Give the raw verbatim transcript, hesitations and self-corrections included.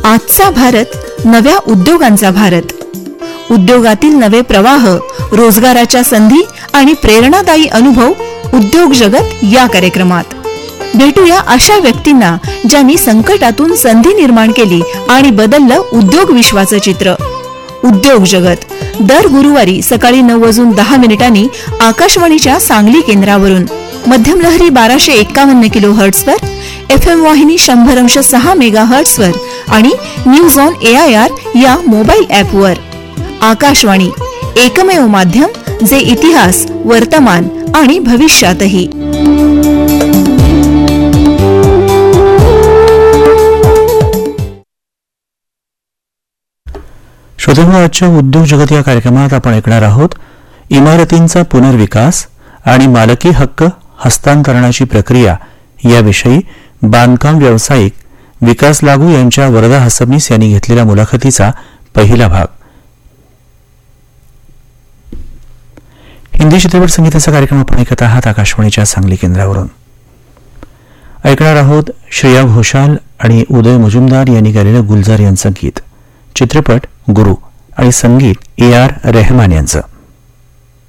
आजचा भारत नव्या उद्योगांचा भारत. उद्योगातील नवे प्रवाह, रोजगाराच्या संधी आणि प्रेरणादायी अनुभव उद्योग जगत या कार्यक्रमात. भेटूया अशा व्यक्तींना ज्यांनी संकटातून संधी निर्माण केली आणि बदललं उद्योग विश्वाचं चित्र. उद्योग जगत दर गुरुवारी सकाळी नऊ वाजून दहा मिनिटांनी आकाशवाणीच्या सांगली केंद्रावरून. मध्यम लहरी बाराशे एक्कावन्न किलो हर्ट्सवर, एफ एम वाहिनी शंभर अंश सहा मेगा हर्ट्सवर आणि news on A I R या मोबाईल ॲपवर. आकाशवाणी एकमेव माध्यम जे इतिहास, वर्तमान आणि भविष्यातही. श्रोत्यांनो, आजच्या उद्योग जगत या कार्यक्रमात आपण ऐकणार आहोत इमारतींचा पुनर्विकास आणि मालकी हक्क हस्तांतरणाची प्रक्रिया याविषयी बांधकाम व्यावसायिक विकास लागू यांच्या वरदा हसबनीस यांनी घेतलेल्या मुलाखतीचा पहिला भाग. हिंदी चित्रपट संगीताचा कार्यक्रम आपण ऐकत आहात आकाशवाणीच्या सांगली केंद्रावरून. ऐकणार आहोत श्रेया घोषाल आणि उदय मुजुमदार यांनी गायलेलं गुलजार यांचं गीत. चित्रपट गुरु आणि संगीत ए आर रेहमान यांचं.